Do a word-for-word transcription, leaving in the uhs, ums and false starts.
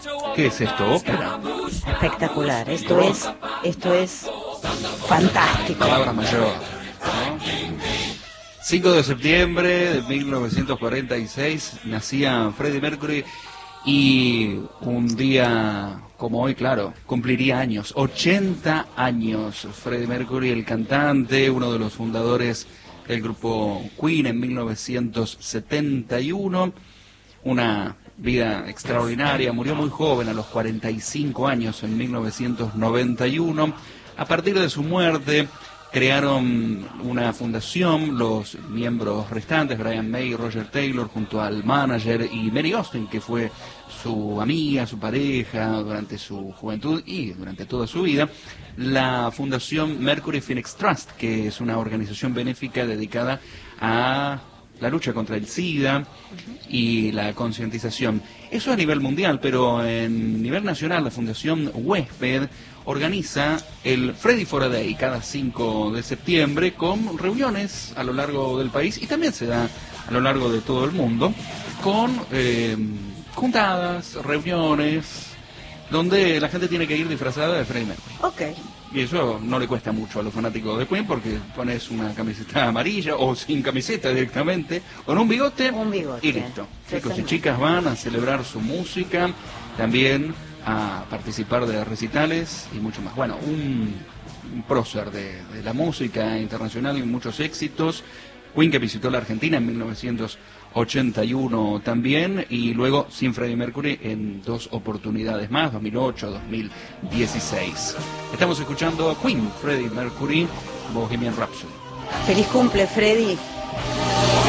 ¿Qué es esto? ¿Ópera? Espectacular, esto es, esto es fantástico. Palabra mayor, ¿no? cinco de septiembre de mil novecientos cuarenta y seis nacía Freddie Mercury y un día como hoy, claro, cumpliría años, ochenta años. Freddie Mercury, el cantante, uno de los fundadores del grupo Queen en mil novecientos setenta y uno, una vida extraordinaria, murió muy joven, a los cuarenta y cinco años, en mil novecientos noventa y uno. A partir de su muerte, crearon una fundación, los miembros restantes, Brian May y Roger Taylor, junto al manager, y Mary Austin, que fue su amiga, su pareja, durante su juventud y durante toda su vida, la fundación Mercury Phoenix Trust, que es una organización benéfica dedicada a la lucha contra el SIDA y la concientización. Eso a nivel mundial, pero en nivel nacional, la Fundación Huésped organiza el Freddie for a Day cada cinco de septiembre con reuniones a lo largo del país, y también se da a lo largo de todo el mundo, con eh, juntadas, reuniones, donde la gente tiene que ir disfrazada de Freddie Mercury. Ok. Y eso no le cuesta mucho a los fanáticos de Queen, porque pones una camiseta amarilla o sin camiseta directamente, con un bigote, Un bigote. y listo. Chicos y chicas van a celebrar su música, también a participar de recitales y mucho más. Bueno, un, un prócer de, de la música internacional y muchos éxitos. Queen, que visitó la Argentina en mil novecientos ochenta y uno también, y luego sin Freddie Mercury en dos oportunidades más, dos mil ocho, dos mil dieciséis. Estamos escuchando a Queen, Freddie Mercury, Bohemian Rhapsody. Feliz cumple, Freddy.